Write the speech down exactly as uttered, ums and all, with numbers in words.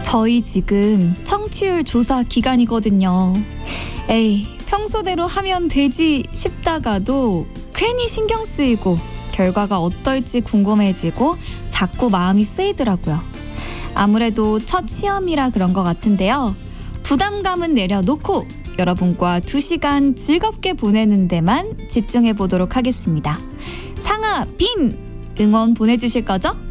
저희 지금 청취율 조사 기간이거든요. 에이, 평소대로 하면 되지 싶다가도 괜히 신경 쓰이고 결과가 어떨지 궁금해지고 자꾸 마음이 쓰이더라고요. 아무래도 첫 시험이라 그런 것 같은데요. 부담감은 내려놓고 여러분과 두 시간 즐겁게 보내는 데만 집중해 보도록 하겠습니다. 상아, 빔! 응원 보내주실 거죠?